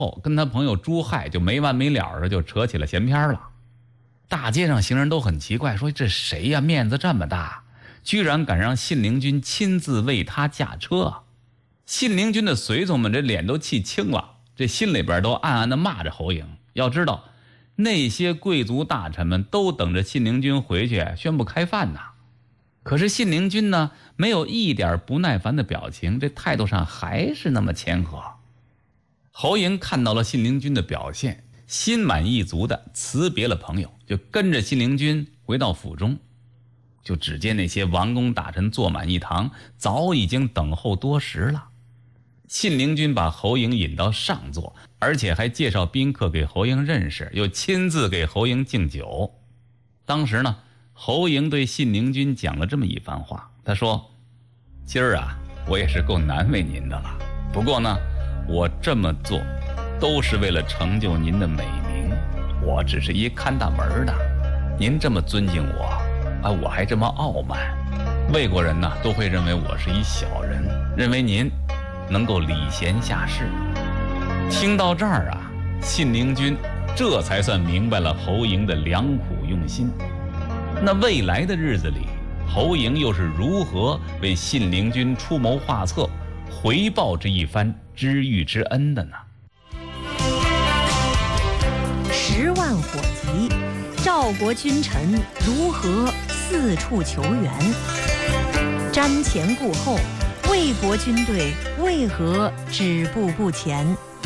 跟他朋友朱亥就没完没了的就扯起了闲篇了。大街上行人都很奇怪，说这谁呀，面子这么大，居然敢让信陵君亲自为他驾车。信陵君的随从们这脸都气青了，这心里边都暗暗的骂着侯嬴。要知道那些贵族大臣们都等着信陵君回去宣布开饭呢。可是信陵君呢，没有一点不耐烦的表情，这态度上还是那么谦和。侯嬴看到了信陵君的表现，心满意足的辞别了朋友，就跟着信陵君回到府中。就只见那些王公大臣坐满一堂，早已经等候多时了。信陵君把侯嬴引到上座，而且还介绍宾客给侯嬴认识，又亲自给侯嬴敬酒。当时呢，侯嬴对信陵君讲了这么一番话，他说：今儿啊，我也是够难为您的了，不过呢，我这么做都是为了成就您的美名，我只是一看大门的，您这么尊敬我啊，我还这么傲慢，魏国人呢都会认为我是一小人，认为您能够礼贤下士。听到这儿啊，信陵君这才算明白了侯嬴的良苦用心。那未来的日子里，侯嬴又是如何为信陵君出谋划策，回报这一番知遇之恩的呢 ？10万火急，赵国君臣如何四处求援？瞻前顾后，魏国军队为何止步不前？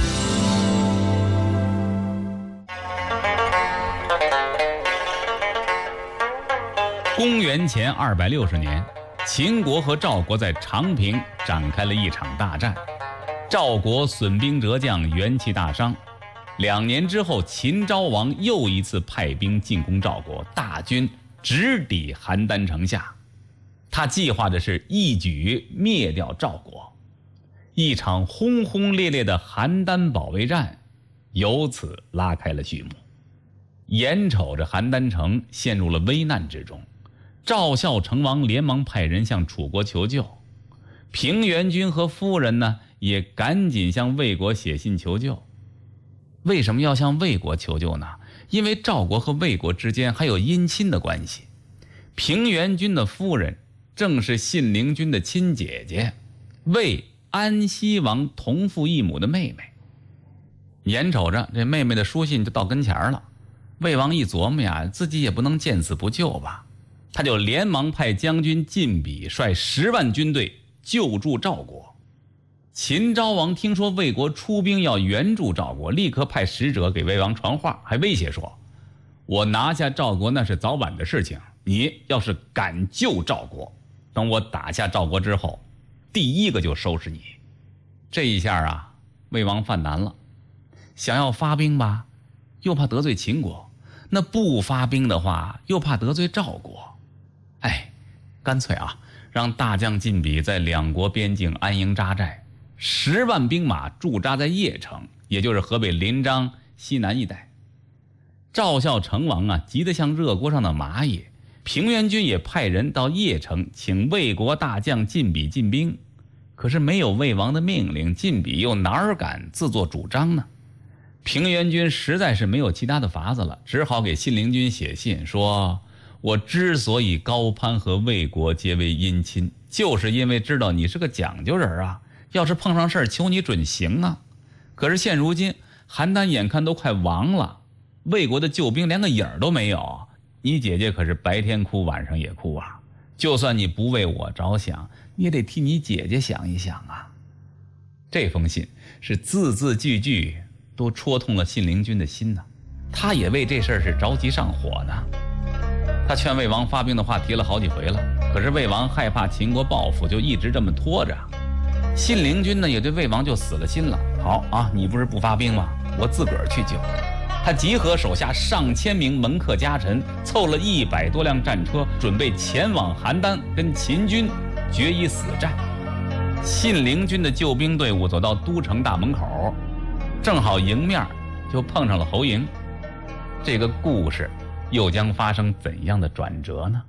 公元前260年，秦国和赵国在长平展开了一场大战，赵国损兵折将，元气大伤。2年之后，秦昭王又一次派兵进攻赵国，大军直抵邯郸城下。他计划的是一举灭掉赵国。一场轰轰烈烈的邯郸保卫战由此拉开了序幕。眼瞅着邯郸城陷入了危难之中，赵孝成王连忙派人向楚国求救。平原君和夫人呢，也赶紧向魏国写信求救。为什么要向魏国求救呢？因为赵国和魏国之间还有姻亲的关系。平原君的夫人正是信陵君的亲姐姐，魏安西王同父异母的妹妹。眼瞅着这妹妹的书信就到跟前了，魏王一琢磨呀，自己也不能见死不救吧，他就连忙派将军晋鄙率10万军队救助赵国。秦昭王听说魏国出兵要援助赵国，立刻派使者给魏王传话，还威胁说：我拿下赵国那是早晚的事情，你要是敢救赵国，等我打下赵国之后，第一个就收拾你。这一下啊，魏王犯难了，想要发兵吧，又怕得罪秦国，那不发兵的话，又怕得罪赵国。干脆啊，让大将晋鄙在2国边境安营扎寨，10万兵马驻扎在邺城，也就是河北临漳西南一带。赵孝成王啊，急得像热锅上的蚂蚁。平原君也派人到邺城请魏国大将晋鄙进兵，可是没有魏王的命令，晋鄙又哪敢自作主张呢？平原君实在是没有其他的法子了，只好给信陵君写信说：我之所以高攀和魏国结为姻亲，就是因为知道你是个讲究人啊，要是碰上事儿求你准行啊。可是现如今邯郸眼看都快亡了，魏国的救兵连个影儿都没有，你姐姐可是白天哭晚上也哭啊，就算你不为我着想，你也得替你姐姐想一想啊。这封信是字字句句都戳痛了信陵君的心呢，他也为这事儿是着急上火呢。他劝魏王发兵的话提了好几回了，可是魏王害怕秦国报复，就一直这么拖着。信陵君呢，也对魏王就死了心了。好啊，你不是不发兵吗？我自个儿去救。他集合手下上千名门客家臣，凑了100多辆战车，准备前往邯郸跟秦军决一死战。信陵君的救兵队伍走到都城大门口，正好迎面就碰上了侯嬴。这个故事又将发生怎样的转折呢？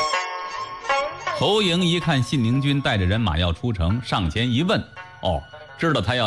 侯嬴一看信陵君带着人马要出城，上前一问： 知道他要